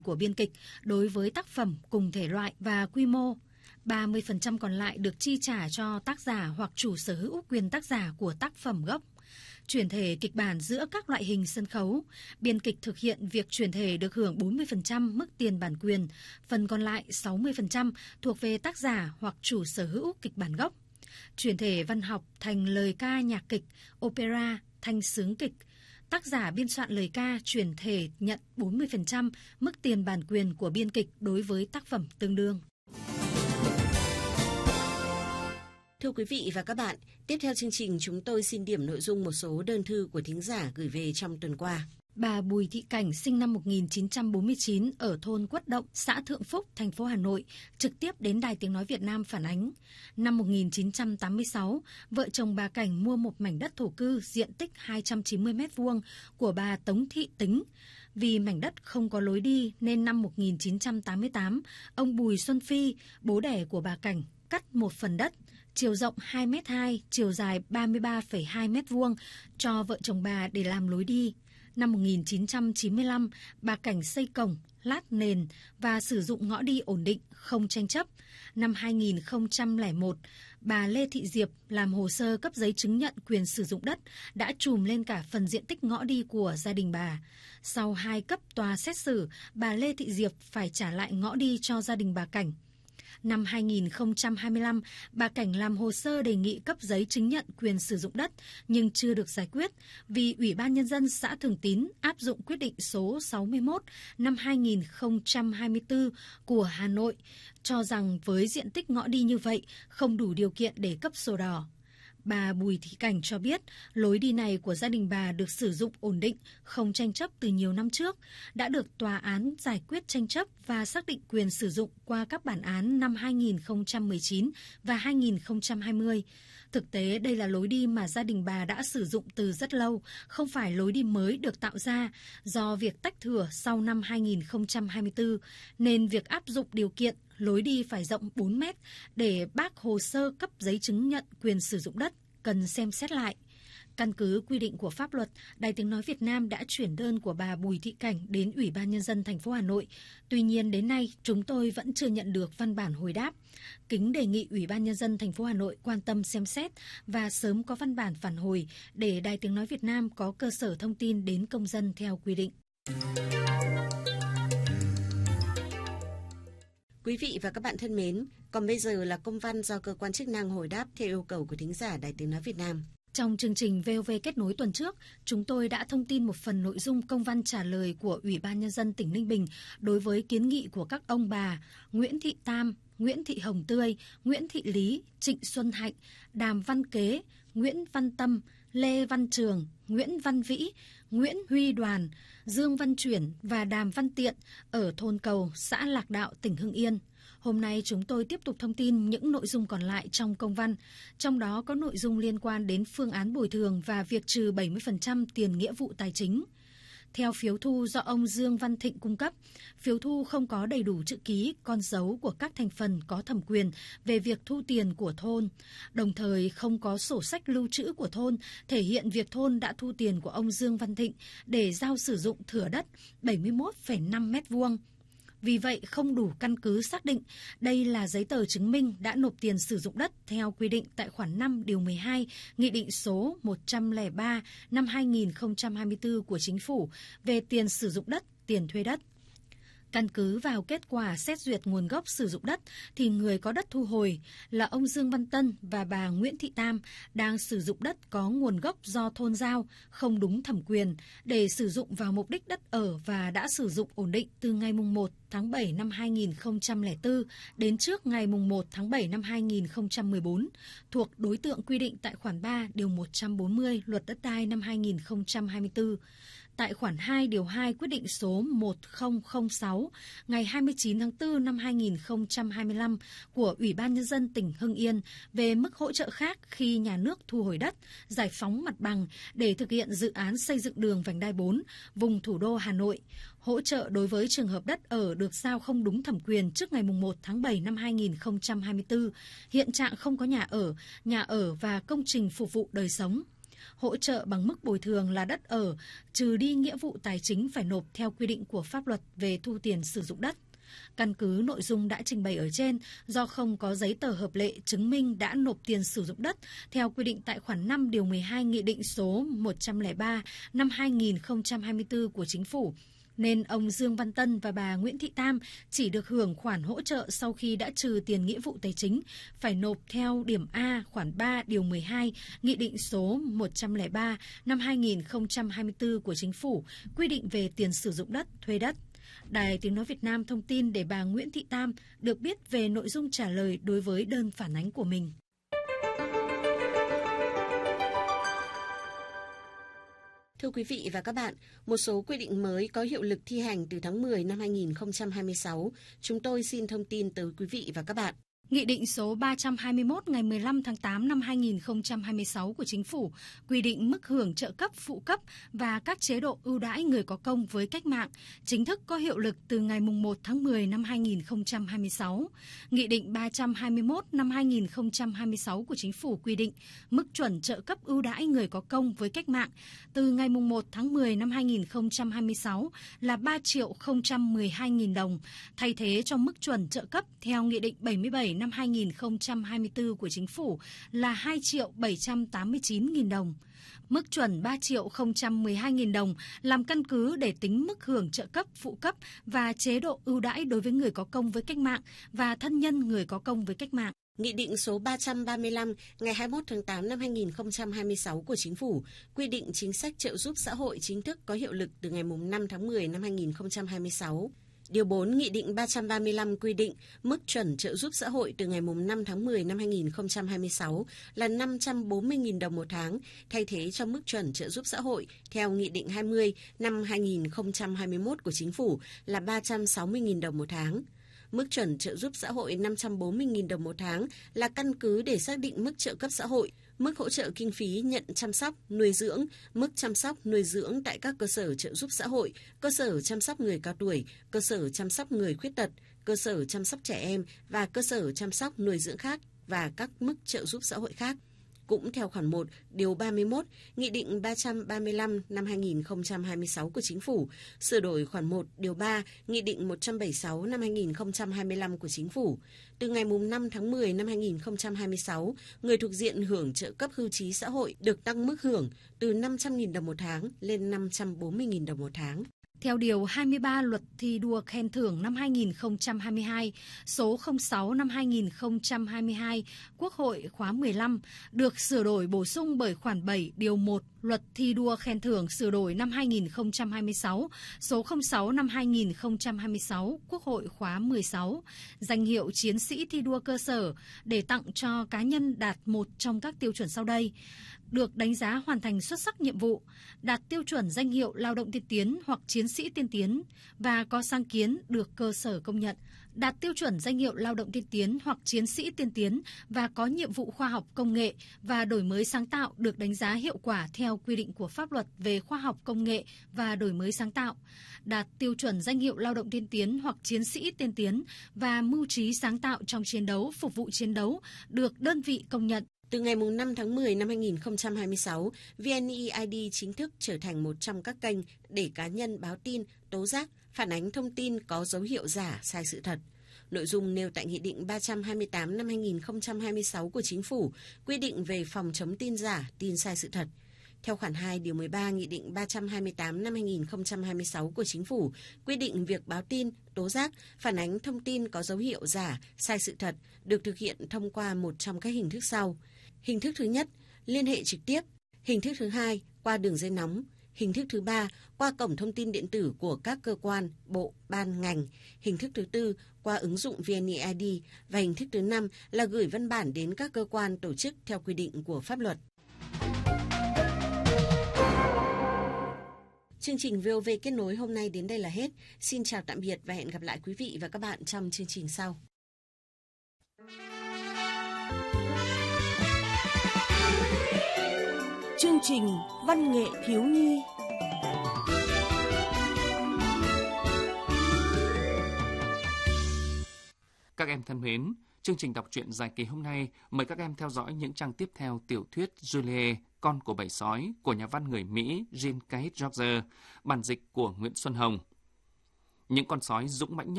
của biên kịch đối với tác phẩm cùng thể loại và quy mô. 30% còn lại được chi trả cho tác giả hoặc chủ sở hữu quyền tác giả của tác phẩm gốc. Chuyển thể kịch bản giữa các loại hình sân khấu, biên kịch thực hiện việc chuyển thể được hưởng 40% mức tiền bản quyền, phần còn lại 60% thuộc về tác giả hoặc chủ sở hữu kịch bản gốc. Chuyển thể văn học thành lời ca nhạc kịch, opera, thanh xướng kịch, tác giả biên soạn lời ca chuyển thể nhận 40% mức tiền bản quyền của biên kịch đối với tác phẩm tương đương. Thưa quý vị và các bạn, tiếp theo chương trình chúng tôi xin điểm nội dung một số đơn thư của thính giả gửi về trong tuần qua. Bà Bùi Thị Cảnh sinh năm 1949 ở thôn Quất Động, xã Thượng Phúc, thành phố Hà Nội, trực tiếp đến Đài Tiếng Nói Việt Nam phản ánh. Năm 1986, vợ chồng bà Cảnh mua một mảnh đất thổ cư diện tích 290 m² của bà Tống Thị Tính. Vì mảnh đất không có lối đi nên năm 1988, ông Bùi Xuân Phi, bố đẻ của bà Cảnh, cắt một phần đất, chiều rộng 2,2 m, chiều dài 33,2 m² cho vợ chồng bà để làm lối đi. Năm 1995, bà Cảnh xây cổng, lát nền và sử dụng ngõ đi ổn định, không tranh chấp. Năm 2001, bà Lê Thị Diệp làm hồ sơ cấp giấy chứng nhận quyền sử dụng đất đã trùm lên cả phần diện tích ngõ đi của gia đình bà. Sau 2 cấp tòa xét xử, bà Lê Thị Diệp phải trả lại ngõ đi cho gia đình bà Cảnh. Năm 2025, bà Cảnh làm hồ sơ đề nghị cấp giấy chứng nhận quyền sử dụng đất nhưng chưa được giải quyết vì Ủy ban Nhân dân xã Thường Tín áp dụng quyết định số 61 năm 2024 của Hà Nội cho rằng với diện tích ngõ đi như vậy không đủ điều kiện để cấp sổ đỏ. Bà Bùi Thị Cảnh cho biết lối đi này của gia đình bà được sử dụng ổn định, không tranh chấp từ nhiều năm trước, đã được tòa án giải quyết tranh chấp và xác định quyền sử dụng qua các bản án năm 2019 và 2020. Thực tế, đây là lối đi mà gia đình bà đã sử dụng từ rất lâu, không phải lối đi mới được tạo ra do việc tách thửa sau năm 2024, nên việc áp dụng điều kiện lối đi phải rộng 4 mét để bác hồ sơ cấp giấy chứng nhận quyền sử dụng đất cần xem xét lại. Căn cứ quy định của pháp luật, Đài Tiếng Nói Việt Nam đã chuyển đơn của bà Bùi Thị Cảnh đến Ủy ban Nhân dân thành phố Hà Nội. Tuy nhiên đến nay chúng tôi vẫn chưa nhận được văn bản hồi đáp. Kính đề nghị Ủy ban Nhân dân thành phố Hà Nội quan tâm xem xét và sớm có văn bản phản hồi để Đài Tiếng Nói Việt Nam có cơ sở thông tin đến công dân theo quy định. Quý vị và các bạn thân mến, còn bây giờ là công văn do cơ quan chức năng hồi đáp theo yêu cầu của thính giả Đài Tiếng Nói Việt Nam. Trong chương trình VOV Kết nối tuần trước, chúng tôi đã thông tin một phần nội dung công văn trả lời của Ủy ban Nhân dân tỉnh Ninh Bình đối với kiến nghị của các ông bà Nguyễn Thị Tam, Nguyễn Thị Hồng Tươi, Nguyễn Thị Lý, Trịnh Xuân Hạnh, Đàm Văn Kế, Nguyễn Văn Tâm, Lê Văn Trường, Nguyễn Văn Vĩ, Nguyễn Huy Đoàn, Dương Văn Chuyển và Đàm Văn Tiện ở thôn Cầu, xã Lạc Đạo, tỉnh Hưng Yên. Hôm nay chúng tôi tiếp tục thông tin những nội dung còn lại trong công văn, trong đó có nội dung liên quan đến phương án bồi thường và việc trừ 70% tiền nghĩa vụ tài chính. Theo phiếu thu do ông Dương Văn Thịnh cung cấp, phiếu thu không có đầy đủ chữ ký, con dấu của các thành phần có thẩm quyền về việc thu tiền của thôn, đồng thời không có sổ sách lưu trữ của thôn thể hiện việc thôn đã thu tiền của ông Dương Văn Thịnh để giao sử dụng thửa đất 71,5 m². Vì vậy, không đủ căn cứ xác định đây là giấy tờ chứng minh đã nộp tiền sử dụng đất theo quy định tại khoản 5 điều 12 Nghị định số 103 năm 2024 của Chính phủ về tiền sử dụng đất, tiền thuê đất. Căn cứ vào kết quả xét duyệt nguồn gốc sử dụng đất thì người có đất thu hồi là ông Dương Văn Tân và bà Nguyễn Thị Tam đang sử dụng đất có nguồn gốc do thôn giao không đúng thẩm quyền để sử dụng vào mục đích đất ở và đã sử dụng ổn định từ ngày 1 tháng 7 năm 2004 đến trước ngày 1 tháng 7 năm 2014 thuộc đối tượng quy định tại khoản 3 điều 140 Luật Đất đai năm 2024. Tại khoản 2 điều 2 quyết định số 1006 ngày 29 tháng 4 năm 2025 của Ủy ban Nhân dân tỉnh Hưng Yên về mức hỗ trợ khác khi nhà nước thu hồi đất, giải phóng mặt bằng để thực hiện dự án xây dựng đường vành đai 4 vùng thủ đô Hà Nội. Hỗ trợ đối với trường hợp đất ở được giao không đúng thẩm quyền trước ngày 1 tháng 7 năm 2024, hiện trạng không có nhà ở và công trình phục vụ đời sống. hỗ trợ bằng mức bồi thường là đất ở, trừ đi nghĩa vụ tài chính phải nộp theo quy định của pháp luật về thu tiền sử dụng đất. Căn cứ nội dung đã trình bày ở trên, do không có giấy tờ hợp lệ chứng minh đã nộp tiền sử dụng đất theo quy định tại khoản 5 điều 12 Nghị định số 103 năm 2024 của Chính phủ, nên ông Dương Văn Tân và bà Nguyễn Thị Tam chỉ được hưởng khoản hỗ trợ sau khi đã trừ tiền nghĩa vụ tài chính phải nộp theo điểm A khoản 3 điều 12 Nghị định số 103 năm 2024 của Chính phủ quy định về tiền sử dụng đất, thuê đất. Đài Tiếng Nói Việt Nam thông tin để bà Nguyễn Thị Tam được biết về nội dung trả lời đối với đơn phản ánh của mình. Thưa quý vị và các bạn, một số quy định mới có hiệu lực thi hành từ tháng 10 năm 2026. Chúng tôi xin thông tin tới quý vị và các bạn. Nghị định số 321 ngày 15 tháng 8 năm 2026 của Chính phủ quy định mức hưởng trợ cấp, phụ cấp và các chế độ ưu đãi người có công với cách mạng chính thức có hiệu lực từ ngày 1 tháng 10 năm 2026. Nghị định 321 năm 2026 của Chính phủ quy định mức chuẩn trợ cấp ưu đãi người có công với cách mạng từ ngày 1 tháng 10 năm 2026 là 3.012.000 đồng, thay thế cho mức chuẩn trợ cấp theo Nghị định 77 năm 2024 của Chính phủ là 2.789.000 đồng. Mức chuẩn 3.012.000 đồng làm căn cứ để tính mức hưởng trợ cấp, phụ cấp và chế độ ưu đãi đối với người có công với cách mạng và thân nhân người có công với cách mạng. Nghị định số 335 ngày 21 tháng 8 năm 2026 của Chính phủ quy định chính sách trợ giúp xã hội chính thức có hiệu lực từ ngày 5 tháng 10 năm 2026. Điều 4 Nghị định 335 quy định mức chuẩn trợ giúp xã hội từ ngày 5 tháng 10 năm 2026 là 540.000 đồng một tháng, thay thế cho mức chuẩn trợ giúp xã hội theo Nghị định 20 năm 2021 của Chính phủ là 360.000 đồng một tháng. Mức chuẩn trợ giúp xã hội 540.000 đồng một tháng là căn cứ để xác định mức trợ cấp xã hội, mức hỗ trợ kinh phí nhận chăm sóc, nuôi dưỡng, mức chăm sóc, nuôi dưỡng tại các cơ sở trợ giúp xã hội, cơ sở chăm sóc người cao tuổi, cơ sở chăm sóc người khuyết tật, cơ sở chăm sóc trẻ em và cơ sở chăm sóc nuôi dưỡng khác và các mức trợ giúp xã hội khác. Cũng theo khoản 1, điều 31, Nghị định 335 năm 2026 của Chính phủ, sửa đổi khoản 1, điều 3, Nghị định 176 năm 2025 của Chính phủ. Từ ngày 5 tháng 10 năm 2026, người thuộc diện hưởng trợ cấp hưu trí xã hội được tăng mức hưởng từ 500.000 đồng một tháng lên 540.000 đồng một tháng. Theo Điều 23 Luật Thi đua khen thưởng năm 2022, số 06 năm 2022, Quốc hội khóa 15, được sửa đổi bổ sung bởi khoản 7 Điều 1 Luật Thi đua khen thưởng sửa đổi năm 2026, số 06 năm 2026, Quốc hội khóa 16, danh hiệu chiến sĩ thi đua cơ sở để tặng cho cá nhân đạt một trong các tiêu chuẩn sau đây: được đánh giá hoàn thành xuất sắc nhiệm vụ, đạt tiêu chuẩn danh hiệu lao động tiên tiến hoặc chiến sĩ tiên tiến và có sáng kiến được cơ sở công nhận, đạt tiêu chuẩn danh hiệu lao động tiên tiến hoặc chiến sĩ tiên tiến và có nhiệm vụ khoa học công nghệ và đổi mới sáng tạo được đánh giá hiệu quả theo quy định của pháp luật về khoa học công nghệ và đổi mới sáng tạo, đạt tiêu chuẩn danh hiệu lao động tiên tiến hoặc chiến sĩ tiên tiến và mưu trí sáng tạo trong chiến đấu, phục vụ chiến đấu được đơn vị công nhận. Từ ngày 5 tháng 10 năm 2026, VNeID chính thức trở thành một trong các kênh để cá nhân báo tin, tố giác, phản ánh thông tin có dấu hiệu giả, sai sự thật. Nội dung nêu tại Nghị định 328 năm 2026 của Chính phủ quy định về phòng chống tin giả, tin sai sự thật. Theo khoản 2, điều 13 Nghị định 328 năm 2026 của Chính phủ quy định việc báo tin, tố giác, phản ánh thông tin có dấu hiệu giả, sai sự thật được thực hiện thông qua một trong các hình thức sau. Hình thức thứ nhất, liên hệ trực tiếp. Hình thức thứ hai, qua đường dây nóng. Hình thức thứ ba, qua cổng thông tin điện tử của các cơ quan, bộ, ban, ngành. Hình thức thứ tư, qua ứng dụng VNeID. Và hình thức thứ năm là gửi văn bản đến các cơ quan, tổ chức theo quy định của pháp luật. Chương trình VOV Kết nối hôm nay đến đây là hết. Xin chào tạm biệt và hẹn gặp lại quý vị và các bạn trong chương trình sau. Chương trình Văn nghệ thiếu nhi. Các em thân mến, chương trình đọc truyện dài kỳ hôm nay mời các em theo dõi những trang tiếp theo tiểu thuyết Julie Con của bầy sói của nhà văn người Mỹ Jean Kate George, bản dịch của Nguyễn Xuân Hồng. Những con sói dũng mãnh nhất